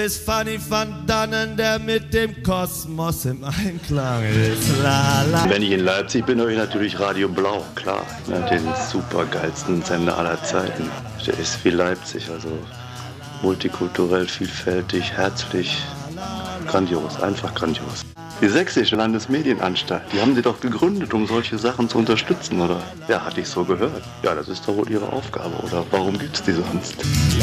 bist Fanny van Dannen, der mit dem Kosmos im Einklang ist. La, la. Wenn ich in Leipzig bin, höre ich natürlich Radio Blau, klar. Ja, den super geilsten Sender aller Zeiten. Der ist wie Leipzig, also multikulturell, vielfältig, herzlich, grandios, einfach grandios. Die Sächsische Landesmedienanstalt, die haben sie doch gegründet, um solche Sachen zu unterstützen, oder? Ja, hatte ich so gehört. Ja, das ist doch wohl ihre Aufgabe, oder? Warum gibt's die sonst?